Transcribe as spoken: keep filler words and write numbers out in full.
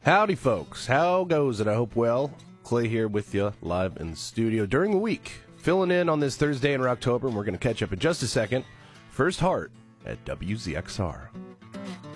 Howdy, folks. How goes it? I hope well. Clay here with you live in the studio during the week, filling in on this Thursday in October, and we're going to catch up in just a second. First Heart at W Z X R.